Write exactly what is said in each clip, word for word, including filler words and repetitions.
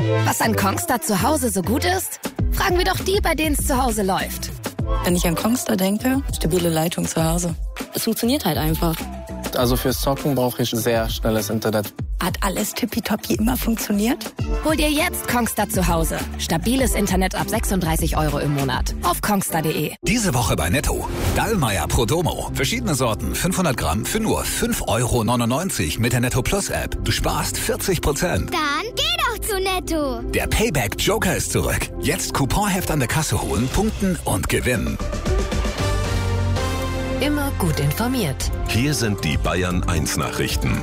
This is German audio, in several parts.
Was an Kongstar zu Hause so gut ist? Fragen wir doch die, bei denen es zu Hause läuft. Wenn ich an Kongstar denke, stabile Leitung zu Hause. Es funktioniert halt einfach. Also fürs Zocken brauche ich sehr schnelles Internet. Hat alles tippitoppi immer funktioniert? Hol dir jetzt Kongstar zu Hause. Stabiles Internet ab sechsunddreißig Euro im Monat. Auf kongstar punkt de. Diese Woche bei Netto. Dallmayr Prodomo. Verschiedene Sorten, fünfhundert Gramm für nur fünf Euro neunundneunzig mit der Netto Plus App. Du sparst vierzig Prozent. Dann geh doch zu Netto. Der Payback Joker ist zurück. Jetzt Couponheft an der Kasse holen, punkten und gewinnen. Immer gut informiert. Hier sind die Bayern eins Nachrichten.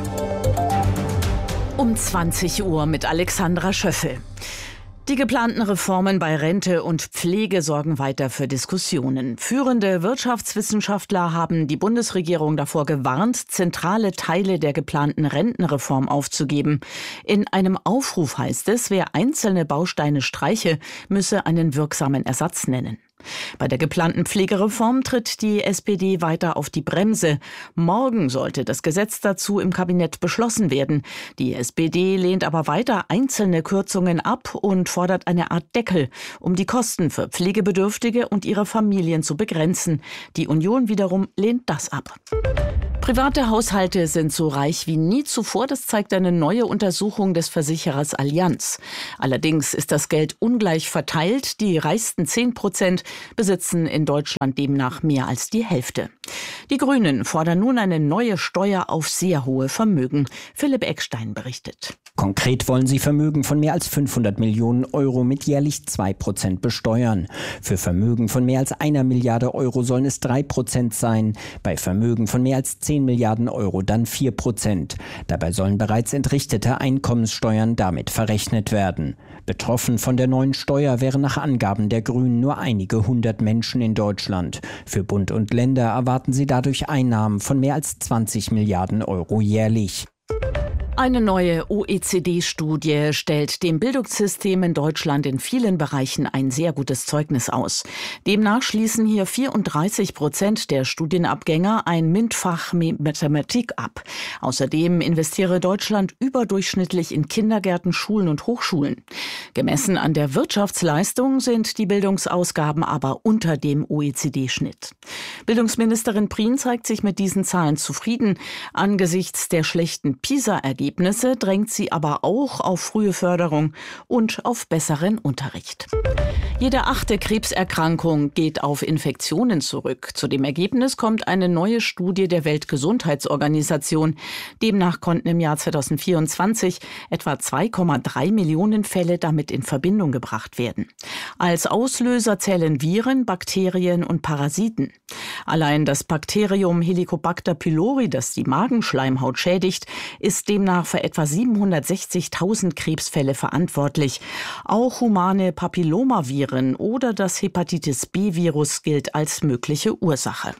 Um zwanzig Uhr mit Alexandra Schöffel. Die geplanten Reformen bei Rente und Pflege sorgen weiter für Diskussionen. Führende Wirtschaftswissenschaftler haben die Bundesregierung davor gewarnt, zentrale Teile der geplanten Rentenreform aufzugeben. In einem Aufruf heißt es, wer einzelne Bausteine streiche, müsse einen wirksamen Ersatz nennen. Bei der geplanten Pflegereform tritt die S P D weiter auf die Bremse. Morgen sollte das Gesetz dazu im Kabinett beschlossen werden. Die S P D lehnt aber weiter einzelne Kürzungen ab und fordert eine Art Deckel, um die Kosten für Pflegebedürftige und ihre Familien zu begrenzen. Die Union wiederum lehnt das ab. Private Haushalte sind so reich wie nie zuvor, das zeigt eine neue Untersuchung des Versicherers Allianz. Allerdings ist das Geld ungleich verteilt. Die reichsten zehn Prozent besitzen in Deutschland demnach mehr als die Hälfte. Die Grünen fordern nun eine neue Steuer auf sehr hohe Vermögen. Philipp Eckstein berichtet. Konkret wollen sie Vermögen von mehr als fünfhundert Millionen Euro mit jährlich zwei Prozent besteuern. Für Vermögen von mehr als einer Milliarde Euro sollen es drei Prozent sein. Bei Vermögen von mehr als zehn Milliarden Euro dann vier Prozent. Dabei sollen bereits entrichtete Einkommenssteuern damit verrechnet werden. Betroffen von der neuen Steuer wären nach Angaben der Grünen nur einige hundert Menschen in Deutschland. Für Bund und Länder erwarten sie dadurch Einnahmen von mehr als zwanzig Milliarden Euro jährlich. Eine neue O E C D-Studie stellt dem Bildungssystem in Deutschland in vielen Bereichen ein sehr gutes Zeugnis aus. Demnach schließen hier vierunddreißig Prozent der Studienabgänger ein MINT-Fach Mathematik ab. Außerdem investiere Deutschland überdurchschnittlich in Kindergärten, Schulen und Hochschulen. Gemessen an der Wirtschaftsleistung sind die Bildungsausgaben aber unter dem O E C D-Schnitt. Bildungsministerin Prien zeigt sich mit diesen Zahlen zufrieden. Angesichts der schlechten PISA-Ergebnisse Ergebnisse drängt sie aber auch auf frühe Förderung und auf besseren Unterricht. Jede achte Krebserkrankung geht auf Infektionen zurück. Zu dem Ergebnis kommt eine neue Studie der Weltgesundheitsorganisation. Demnach konnten im Jahr zweitausendvierundzwanzig etwa zwei Komma drei Millionen Fälle damit in Verbindung gebracht werden. Als Auslöser zählen Viren, Bakterien und Parasiten. Allein das Bakterium Helicobacter pylori, das die Magenschleimhaut schädigt, ist demnach für etwa siebenhundertsechzigtausend Krebsfälle verantwortlich. Auch humane Papillomaviren oder das Hepatitis-B-Virus gilt als mögliche Ursache.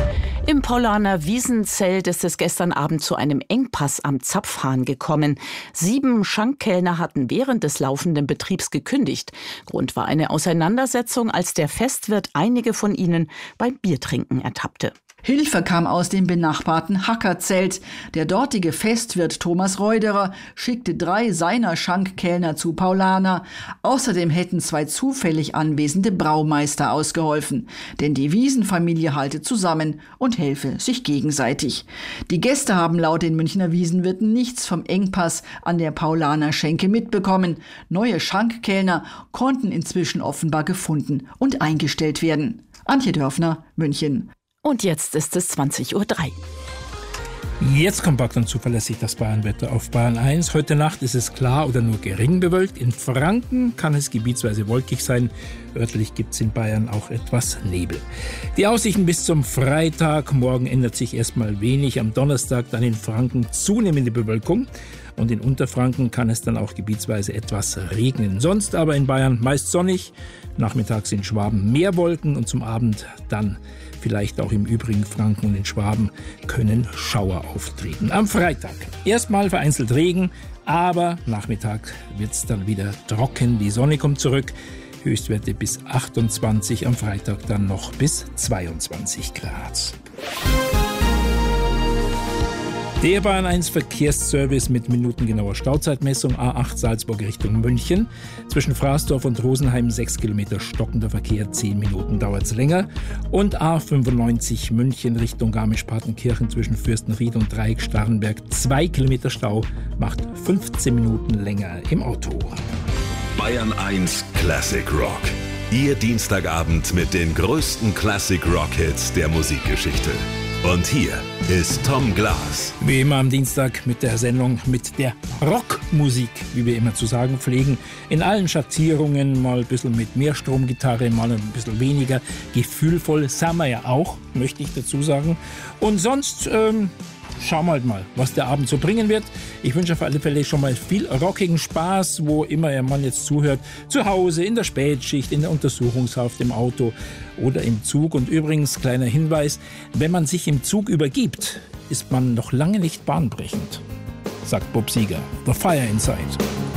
Im Paulaner Wiesenzelt ist es gestern Abend zu einem Engpass am Zapfhahn gekommen. Sieben Schankkellner hatten während des laufenden Betriebs gekündigt. Grund war eine Auseinandersetzung, als der Festwirt einige von ihnen beim Biertrinken ertappte. Hilfe kam aus dem benachbarten Hackerzelt. Der dortige Festwirt Thomas Reuderer schickte drei seiner Schankkellner zu Paulaner. Außerdem hätten zwei zufällig anwesende Braumeister ausgeholfen. Denn die Wiesenfamilie halte zusammen und helfe sich gegenseitig. Die Gäste haben laut den Münchner Wiesenwirten nichts vom Engpass an der Paulaner Schenke mitbekommen. Neue Schankkellner konnten inzwischen offenbar gefunden und eingestellt werden. Antje Dörfner, München. Und jetzt ist es zwanzig Uhr drei. Jetzt kompakt und zuverlässig das Bayernwetter auf Bayern eins. Heute Nacht ist es klar oder nur gering bewölkt. In Franken kann es gebietsweise wolkig sein. Örtlich gibt es in Bayern auch etwas Nebel. Die Aussichten bis zum Freitag. Morgen ändert sich erstmal wenig. Am Donnerstag dann in Franken zunehmende Bewölkung. Und in Unterfranken kann es dann auch gebietsweise etwas regnen. Sonst aber in Bayern meist sonnig. Nachmittags in Schwaben mehr Wolken und zum Abend dann vielleicht auch im übrigen Franken und in Schwaben können Schauer auftreten. Am Freitag erstmal vereinzelt Regen, aber Nachmittag wird es dann wieder trocken. Die Sonne kommt zurück. Höchstwerte bis achtundzwanzig, am Freitag dann noch bis zweiundzwanzig Grad. Der Bayern eins Verkehrsservice mit minutengenauer Stauzeitmessung A acht Salzburg Richtung München. Zwischen Fraßdorf und Rosenheim sechs Kilometer stockender Verkehr, zehn Minuten dauert es länger. Und A fünfundneunzig München Richtung Garmisch-Partenkirchen zwischen Fürstenried und Dreieck-Starrenberg. zwei Kilometer Stau, macht fünfzehn Minuten länger im Auto. Bayern eins Classic Rock. Ihr Dienstagabend mit den größten Classic Rock Hits der Musikgeschichte. Und hier ist Tom Glas. Wie immer am Dienstag mit der Sendung mit der Rockmusik, wie wir immer zu sagen pflegen. In allen Schattierungen, mal ein bisschen mit mehr Stromgitarre, mal ein bisschen weniger. Gefühlvoll, sind wir ja auch, möchte ich dazu sagen. Und sonst ähm, schauen wir halt mal, was der Abend so bringen wird. Ich wünsche auf alle Fälle schon mal viel rockigen Spaß, wo immer Ihr Mann jetzt zuhört. Zu Hause, in der Spätschicht, in der Untersuchungshaft, im Auto oder im Zug. Und übrigens, kleiner Hinweis, wenn man sich im Zug übergibt, ist man noch lange nicht bahnbrechend, sagt Bob Seger. The Fire Inside.